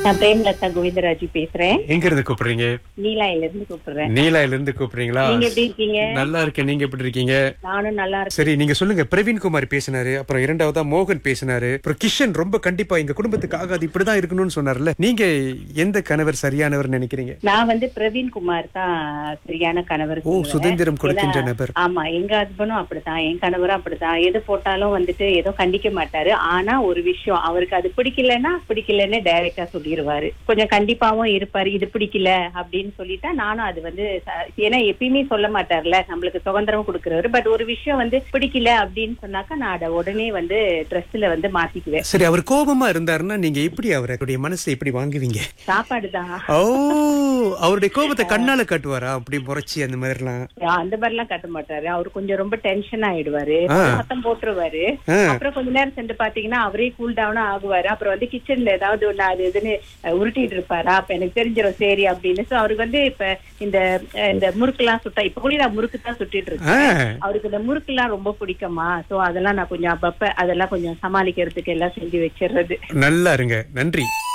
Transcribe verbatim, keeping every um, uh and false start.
நான் பிரேமலதா கோவிந்தராஜி பேசுறேன். எங்க இருந்து கூப்பிடுறீங்க? நீலாயில இருந்து கூப்பிடுறேன். நீலாயில இருந்து கூப்பிடுறீங்களா? நீங்க எப்படி இருக்கீங்க? நல்லா இருக்கேன். நீங்க எப்படி இருக்கீங்க? நானும் நல்லா இருக்கேன். சரி, நீங்க சொல்லுங்க. பிரவீன் குமார் பேசினாரு, அப்புறம் இரண்டாவதா மோகன் பேசினாரு, அப்புறம் கிஷன் ரொம்ப கண்டிப்பா எங்க குடும்பத்துக்கு ஆகாது இப்படிதான் இருக்கணும்னு சொன்னார்ல. நீங்க எந்த கணவர் சரியானவர் நினைக்கிறீங்க? நான் வந்து பிரவீன் குமார் தான் சரியான கணவர். ஓ, சுதந்திரம் கொடுக்கின்ற நபர். ஆமா, எங்க ஹஸ்பண்டும் அப்படித்தான், என் கணவரும் அப்படித்தான். எது போட்டாலும் வந்துட்டு ஏதோ கண்டிக்க மாட்டாரு. ஆனா ஒரு விஷயம், அவருக்கு அது பிடிக்கலன்னா பிடிக்கலன்னு டைரக்டா சொல்லிடுவாரு. கொஞ்சம் கண்டிப்பாவும் இருப்பாரு. இது பிடிக்கல அப்படின்னு சொல்லிட்டா நானும் அது வந்து, ஏன்னா எப்பயுமே சொல்ல மாட்டார்ல, நம்மளுக்கு சுதந்திரம் கொடுக்கறவரு. பட் ஒரு விஷயம் வந்து பிடிக்கல அப்படின்னு சொன்னாக்கா நான் அதை உடனே வந்து ட்ரெஸ்ல வந்து மாத்திக்குவேன். சரி, அவர் கோபமா இருந்தாருன்னா நீங்க எப்படி அவருடைய மனசை எப்படி வாங்குவீங்க? சாப்பாடுதான். ஓ, அவருடைய கோபத்தை கண்ணால காட்டுவாரா? அப்படி முறைச்சி அந்த மாதிரி எல்லாம்? அந்த மாதிரி எல்லாம் கட்ட மாட்டாரு. அவரு கொஞ்சம் ரொம்ப டென்ஷன் ஆயிடுவாரு, சத்தம் போட்டுருவாரு. அப்புறம் கொஞ்ச நேரம் சென்று பாத்தீங்கன்னா அவரே கூல் டவுனா ஆகுவாரு. அப்புறம் வந்து கிச்சன்ல ஏதாவது ஒண்ணு அது இதுன்னு உருட்டிட்டு இருப்பாரா, அப்ப எனக்கு தெரிஞ்சிடும் சரி அப்படின்னு. சோ அவருக்கு வந்து இப்ப இந்த இந்த முறுக்கு எல்லாம் சுட்டா, இப்ப கூட நான் முறுக்கு தான் சுட்டிட்டு இருக்கேன். அவருக்கு இந்த முறுக்கு எல்லாம் ரொம்ப பிடிக்குமா. சோ அதெல்லாம் நான் கொஞ்சம் அப்பப்ப அதெல்லாம் கொஞ்சம் சமாளிக்கிறதுக்கு எல்லாம் செஞ்சு வச்சிடுறது. நல்லா இருங்க. நன்றி.